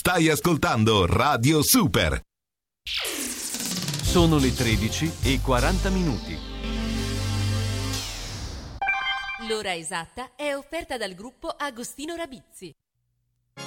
Stai ascoltando Radio Super. Sono le 13:40. L'ora esatta è offerta dal gruppo Agostino Rabizzi.